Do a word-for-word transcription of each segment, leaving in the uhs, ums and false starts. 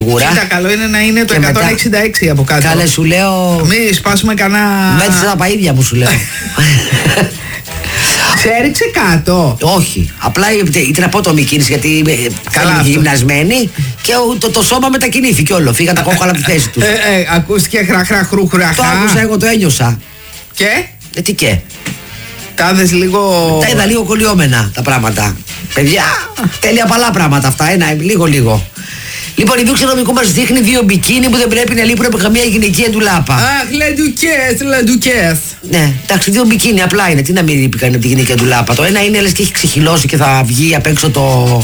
σίγουρα. Κοίτα, καλό είναι να είναι το εκατόν εξήντα έξι μετά... από κάτω. Καλέ, σου λέω. Μη σπάσουμε κανένα. Μέτρησα τα παΐδια μου, σου λέω. Σε έριξε κάτω. Όχι. Απλά ήταν απότομη κίνηση γιατί είμαι γυμνασμένη και το, το σώμα μετακινήθηκε όλο. Φύγαν τα κόκκαλα από τη θέση του. Ε, ε, ακούστηκε χραχ χρου χραχά. Το άκουσα, εγώ το ένιωσα. Και? Ε, τι και. Τα είδες λίγο. Τα είδα λίγο κολλιόμενα τα πράγματα. Παιδιά, τέλεια παλά πράγματα αυτά. Ένα, λίγο λίγο. Λοιπόν, η δούξη νομικού μας δείχνει δύο μπικίνι που δεν πρέπει να λείπουν από καμία γυναικεία ντουλάπα. Αχ, λεντουκές, λεντουκές. Ναι, εντάξει, δύο μπικίνι απλά είναι. Τι να μην λείπει κανένα από τη γυναικεία ντουλάπα. Το ένα είναι λες και έχει ξεχυλώσει και θα βγει απ' έξω το.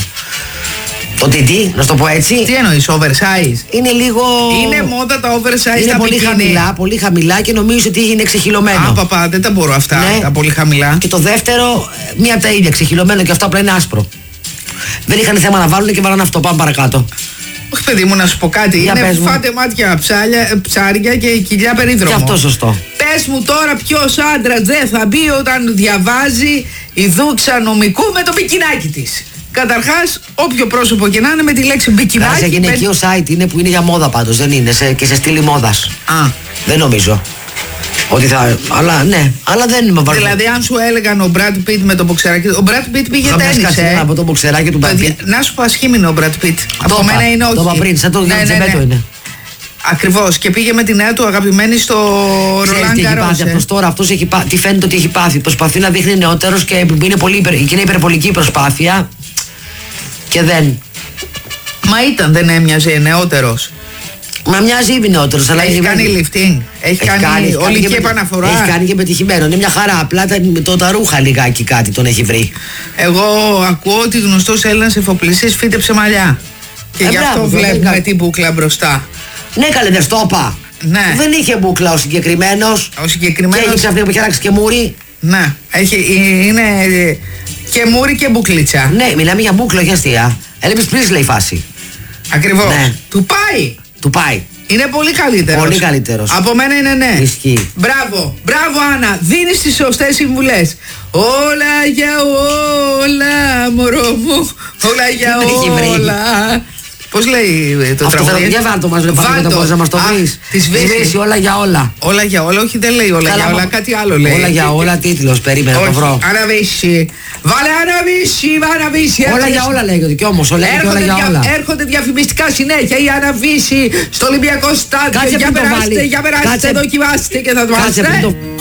Το τιντί, να σου το πω έτσι. Τι εννοείς, oversize? Είναι λίγο. Είναι μόδα τα oversize. Είναι τα πολύ μπικίνι. χαμηλά, πολύ χαμηλά και νομίζω ότι είναι ξεχυλωμένο. Α, παπά, δεν τα μπορώ αυτά. Ναι. Τα πολύ χαμηλά. Και το δεύτερο, μία από τα ίδια, ξεχυλωμένο και αυτό απλά είναι άσπρο. Δεν είχαν θέμα να βάλουν και βάλαν αυτό. Πάμε παρακάτω. Όχι, παιδί μου, να σου πω κάτι. Για είναι φάτε μάτια ψάλια, ψάρια και κοιλιά περίδρομο. Και αυτό σωστό. Πες μου τώρα, ποιος άντρας δεν θα μπει όταν διαβάζει η δούξα νομικού με το μπικινάκι της? Καταρχάς, όποιο πρόσωπο και να είναι με τη λέξη μπικινάκι. Κάσε γυναικείο site είναι που είναι για μόδα πάντως, δεν είναι σε, και σε στήλη μόδας. Α. Δεν νομίζω. Ότι θα. Αλλά ναι, αλλά δεν είμαι βαρύ. Δηλαδή, αν σου έλεγαν ο Brad Pitt με το μποξεράκι. Ο Brad Pitt πήγε τένις. Ε. Από το μποξεράκι του Brad Pitt. Να σου πω, ασχήμινο ο Brad Pitt. Από μένα είναι όχι. Το είπα πριν, σαν το ναι, ναι, ναι. είναι. Ακριβώς. Και πήγε με τη νέα του αγαπημένη στο Ρολάν Γκαρός. Αυτός τώρα, αυτός έχει πάθει. Τι φαίνεται ότι έχει πάθει. Προσπαθεί να δείχνει νεότερος και είναι, πολύ, και είναι υπερβολική προσπάθεια. Και δεν. Μα ήταν, δεν έμοιαζε νεότερος. Μα μοιάζει ήδη νεότερος. Αλλά έχει κάνει lifting. Έχει, έχει κάνει ολική επαναφορά. Έχει κάνει και πετυχημένο. Είναι μια χαρά. Απλά το, τα ρούχα λιγάκι κάτι τον έχει βρει. Εγώ ακούω ότι γνωστός Έλληνας εφοπλιστής φύτεψε μαλλιά. Και ε, γι' αυτό μπράβο, βλέπουμε δεν... την μπούκλα μπροστά. Ναι, καλέ, δεν στο είπα. Ναι. Δεν είχε μπούκλα ο συγκεκριμένος. Ο συγκεκριμένος. Και έχει ξαφνικά που έχει αλλάξει και μούρι. Ναι, έχει, είναι και μούρι και μπουκλίτσα. Ναι, μιλάμε για μπούκλα, όχι αστεία. Έλεπες πριν λέει η φάση. Ακριβώς. Ναι. Του πάει. Του πάει. Είναι πολύ καλύτερος. Πολύ καλύτερος. Από μένα είναι ναι. Ισχύει. Μπράβο, μπράβο Άννα. Δίνεις τις σωστές συμβουλές. Όλα για όλα, μωρό μου. Όλα για όλα. Πώς λέει το τραγούδι? Για βάλτο μας, πώς να μας το βρεις. Τη σβήσει όλα για όλα. Όλα για όλα, όχι δεν λέει όλα για όλα, κάτι άλλο λέει. Όλα για όλα τίτλος, περίμενα το βρω. Αναβήσει. Βάλε αναβήσει, αναβήσει. Όλα για όλα λέγεται και όμως, όλα για όλα. Έρχονται διαφημιστικά συνέχεια η αναβήσει στο Ολυμπιακό Στάδιο. Για περάστε, για περάστε, δοκιμάστε και θα το μάθετε.